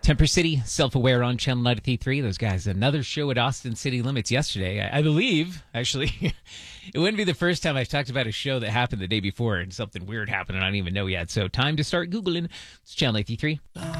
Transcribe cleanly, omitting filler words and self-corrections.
Temper City, Self-Aware on Channel 93. Those guys, another show at Austin City Limits yesterday. I believe, actually, it wouldn't be the first time I've talked about a show that happened the day before and something weird happened and I don't even know yet. So time to start Googling. It's Channel 93.